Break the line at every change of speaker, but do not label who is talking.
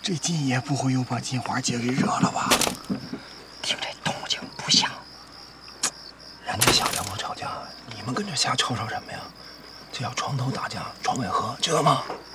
这金爷不会又把金花姐给惹了吧？
听这动静不像。
人家想跟我吵架，你们跟着瞎吵吵什么呀？这叫床头打架床尾和，知道吗？